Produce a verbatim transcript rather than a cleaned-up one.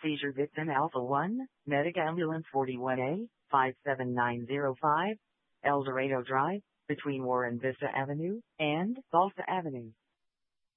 Seizure victim Alpha one, Medic Ambulance forty-one A, five seven nine zero five, El Dorado Drive, between Warren Vista Avenue and Balsa Avenue.